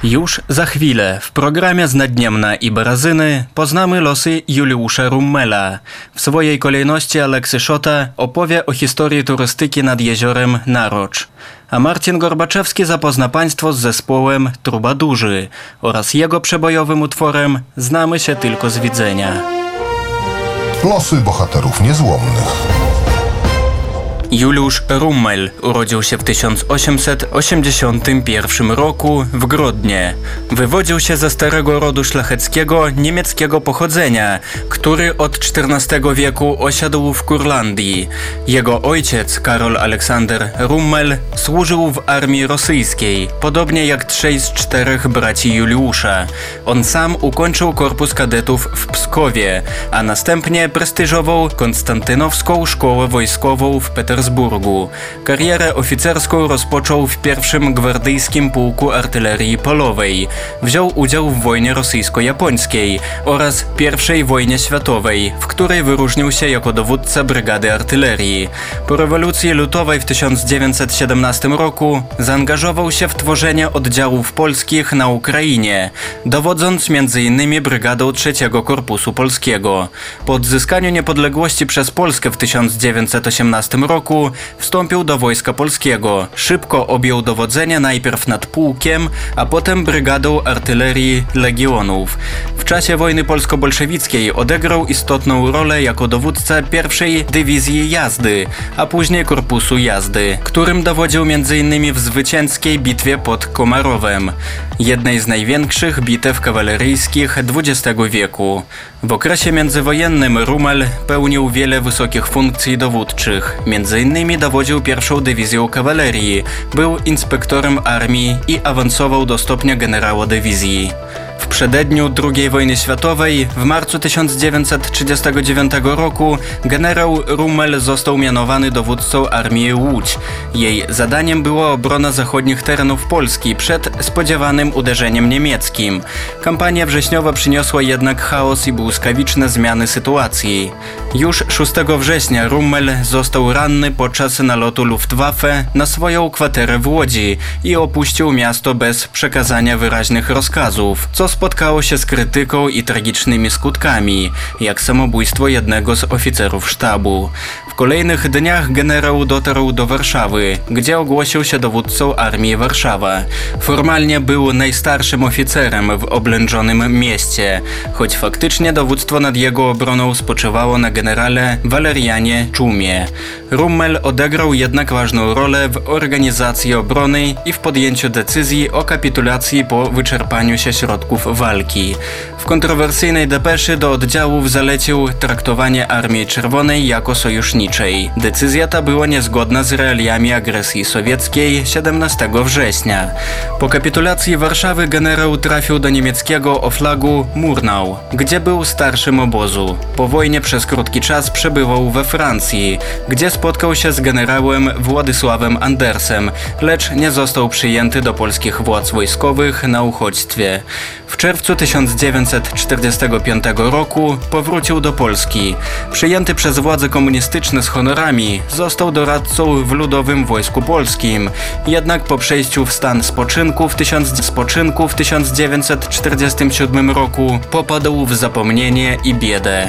Już za chwilę w programie z Nadniemna i Barazyny poznamy losy Juliusza Rummela. W swojej kolejności Aleksy Szota opowie o historii turystyki nad jeziorem Narocz. A Marcin Gorbaczewski zapozna Państwo z zespołem Trubadurzy oraz jego przebojowym utworem Znamy się tylko z widzenia. Losy bohaterów niezłomnych. Juliusz Rummel urodził się w 1881 roku w Grodnie. Wywodził się ze starego rodu szlacheckiego niemieckiego pochodzenia, który od XIV wieku osiadł w Kurlandii. Jego ojciec, Karol Aleksander Rummel, służył w armii rosyjskiej, podobnie jak 3 z 4 braci Juliusza. On sam ukończył korpus kadetów w Pskowie, a następnie prestiżową Konstantynowską Szkołę Wojskową w Petersburgu. Karierę oficerską rozpoczął w pierwszym gwardyjskim pułku artylerii polowej. Wziął udział w wojnie rosyjsko-japońskiej oraz I wojnie światowej, w której wyróżnił się jako dowódca brygady artylerii. Po rewolucji lutowej w 1917 roku zaangażował się w tworzenie oddziałów polskich na Ukrainie, dowodząc m.in. brygadą 3 Korpusu Polskiego. Po odzyskaniu niepodległości przez Polskę w 1918 roku wstąpił do Wojska Polskiego. Szybko objął dowodzenie najpierw nad pułkiem, a potem brygadą artylerii legionów. W czasie wojny polsko-bolszewickiej odegrał istotną rolę jako dowódca 1. Dywizji Jazdy, a później Korpusu Jazdy, którym dowodził m.in. w zwycięskiej bitwie pod Komarowem, jednej z największych bitew kawaleryjskich XX wieku. W okresie międzywojennym Rummel pełnił wiele wysokich funkcji dowódczych. Między innymi dowodził 1. Dywizją Kawalerii, był inspektorem armii i awansował do stopnia generała dywizji. W przededniu II wojny światowej, w marcu 1939 roku, generał Rummel został mianowany dowódcą Armii Łódź. Jej zadaniem była obrona zachodnich terenów Polski przed spodziewanym uderzeniem niemieckim. Kampania wrześniowa przyniosła jednak chaos i błyskawiczne zmiany sytuacji. Już 6 września Rummel został ranny podczas nalotu Luftwaffe na swoją kwaterę w Łodzi i opuścił miasto bez przekazania wyraźnych rozkazów, co spotkało się z krytyką i tragicznymi skutkami, jak samobójstwo jednego z oficerów sztabu. W kolejnych dniach generał dotarł do Warszawy, gdzie ogłosił się dowódcą Armii Warszawa. Formalnie był najstarszym oficerem w oblężonym mieście, choć faktycznie dowództwo nad jego obroną spoczywało na generale Walerianie Czumie. Rummel odegrał jednak ważną rolę w organizacji obrony i w podjęciu decyzji o kapitulacji po wyczerpaniu się środków walki. W kontrowersyjnej depeszy do oddziałów zalecił traktowanie Armii Czerwonej jako sojuszniczej. Decyzja ta była niezgodna z realiami agresji sowieckiej 17 września. Po kapitulacji Warszawy generał trafił do niemieckiego Oflagu Murnau, gdzie był starszym obozu. Po wojnie przez krótki czas przebywał we Francji, gdzie spotkał się z generałem Władysławem Andersem, lecz nie został przyjęty do polskich władz wojskowych na uchodźstwie. W czerwcu 1945 roku powrócił do Polski. Przyjęty przez władze komunistyczne z honorami, został doradcą w Ludowym Wojsku Polskim. Jednak po przejściu w stan spoczynku w 1947 roku popadł w zapomnienie i biedę.